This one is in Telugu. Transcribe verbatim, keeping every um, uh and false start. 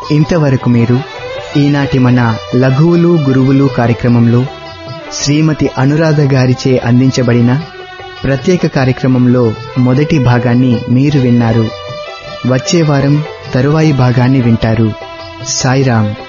ఇంతవరకు మీరు ఈనాటి మన లఘువులు గురువులు కార్యక్రమంలో శ్రీమతి అనురాధ గారిచే అందించబడిన ప్రత్యేక కార్యక్రమంలో మొదటి భాగాన్ని మీరు విన్నారు. వచ్చే వారం తరువాయి భాగాన్ని వింటారు. సాయిరాం.